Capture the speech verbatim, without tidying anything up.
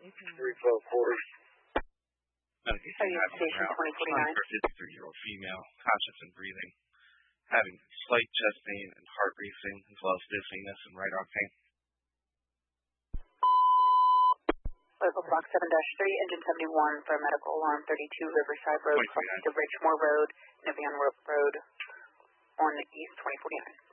three twelve quarters. Medication having around for a fifty-three-year-old female, conscious and breathing, having slight chest pain and heart racing, as well as dizziness and right arm pain. Local Block seven dash three, Engine seventy-one for medical alarm thirty-two Riverside Road, crossing to Ridgemore Road, Nevion Road on the east, twenty forty-nine.